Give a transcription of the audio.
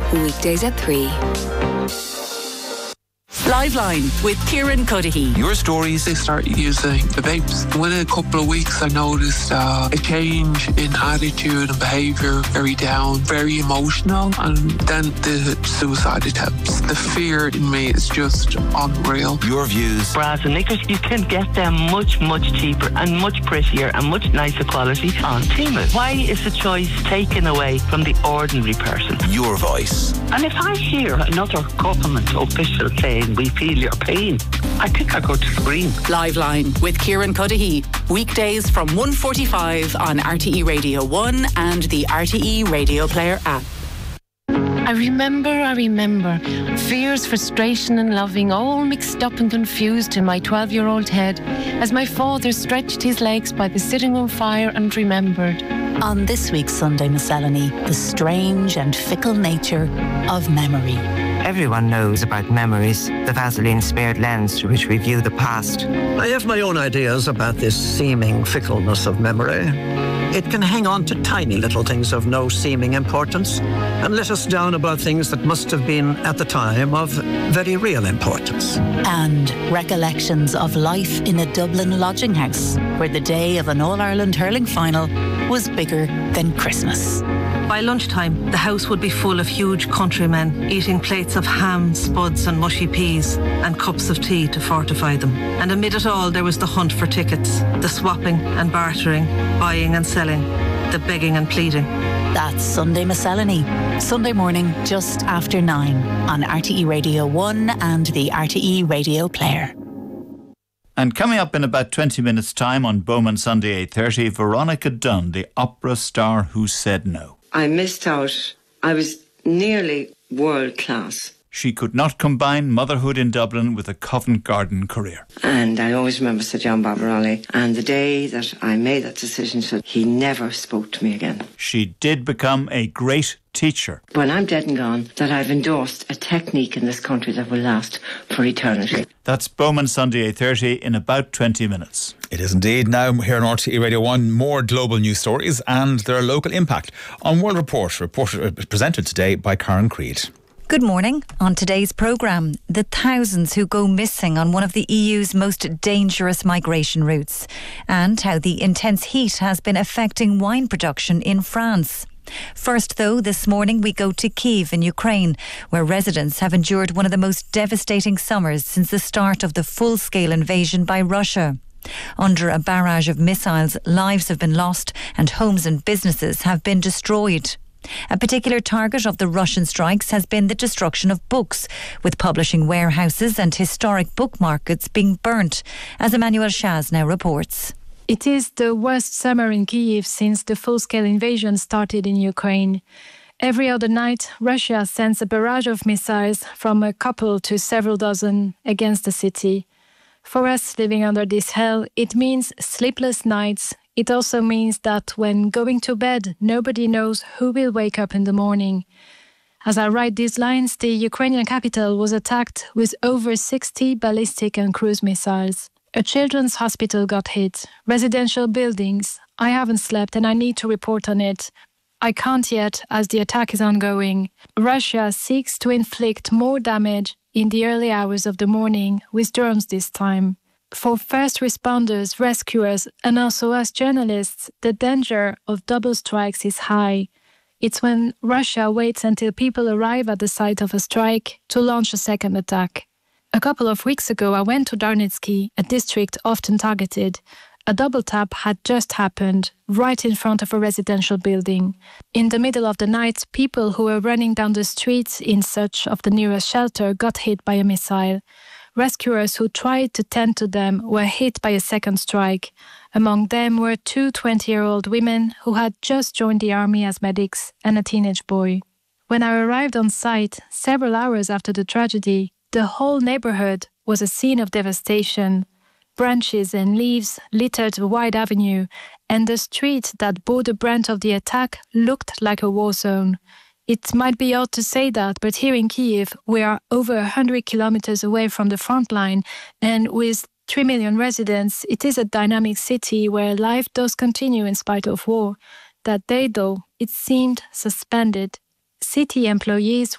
Weekdays at 3. Liveline with Kieran Cuddihy. Your stories. They started using the vapes. Within a couple of weeks I noticed a change in attitude and behaviour, very down, very emotional, and then the suicide attempts. The fear in me is just unreal. Your views. Bras and knickers, you can get them much, much cheaper and much prettier and much nicer quality on Temu. Why is the choice taken away from the ordinary person? Your voice. And if I hear another government official saying we feel your pain, I think I go to scream. Liveline with Kieran Cuddihy. Weekdays from 1:45 on RTE Radio 1 and the RTE Radio Player app. I remember fears, frustration and loving all mixed up and confused in my 12-year-old head as my father stretched his legs by the sitting room fire and remembered. On this week's Sunday Miscellany, the strange and fickle nature of memory. Everyone knows about memories, the Vaseline-spared lens through which we view the past. I have my own ideas about this seeming fickleness of memory. It can hang on to tiny little things of no seeming importance and let us down about things that must have been, at the time, of very real importance. And recollections of life in a Dublin lodging house where the day of an All-Ireland hurling final was bigger than Christmas. By lunchtime, the house would be full of huge countrymen eating plates of ham, spuds and mushy peas and cups of tea to fortify them. And amid it all, there was the hunt for tickets, the swapping and bartering, buying and selling, the begging and pleading. That's Sunday Miscellany, Sunday morning just after 9 on RTE Radio 1 and the RTE Radio Player. And coming up in about 20 minutes' time on Bowman Sunday 8:30, Veronica Dunn, the opera star who said no. I missed out. I was nearly world class. She could not combine motherhood in Dublin with a Covent Garden career. And I always remember Sir John Barbarelli. And the day that I made that decision, he never spoke to me again. She did become a great teacher. When I'm dead and gone, that I've endorsed a technique in this country that will last for eternity. That's Bowman Sunday 8:30 in about 20 minutes. It is indeed. Now here on RTE Radio 1, more global news stories and their local impact on World Report, presented today by Karen Creed. Good morning. On today's programme, the thousands who go missing on one of the EU's most dangerous migration routes, and how the intense heat has been affecting wine production in France. First, though, this morning we go to Kyiv in Ukraine, where residents have endured one of the most devastating summers since the start of the full-scale invasion by Russia. Under a barrage of missiles, lives have been lost and homes and businesses have been destroyed. A particular target of the Russian strikes has been the destruction of books, with publishing warehouses and historic book markets being burnt, as Emmanuel Chaz now reports. It is the worst summer in Kyiv since the full-scale invasion started in Ukraine. Every other night, Russia sends a barrage of missiles from a couple to several dozen against the city. For us living under this hell, it means sleepless nights. It also means that when going to bed, nobody knows who will wake up in the morning. As I write these lines, the Ukrainian capital was attacked with over 60 ballistic and cruise missiles. A children's hospital got hit, residential buildings. I haven't slept and I need to report on it. I can't yet, as the attack is ongoing. Russia seeks to inflict more damage in the early hours of the morning, with drones this time. For first responders, rescuers, and also us journalists, the danger of double strikes is high. It's when Russia waits until people arrive at the site of a strike to launch a second attack. A couple of weeks ago, I went to Darnitsky, a district often targeted. A double tap had just happened, right in front of a residential building. In the middle of the night, people who were running down the streets in search of the nearest shelter got hit by a missile. Rescuers who tried to tend to them were hit by a second strike. Among them were two 20-year-old women who had just joined the army as medics and a teenage boy. When I arrived on site, several hours after the tragedy, the whole neighborhood was a scene of devastation. Branches and leaves littered the wide avenue, and the street that bore the brunt of the attack looked like a war zone. It might be odd to say that, but here in Kyiv, we are over 100 kilometers away from the front line, and with 3 million residents, it is a dynamic city where life does continue in spite of war. That day, though, it seemed suspended. City employees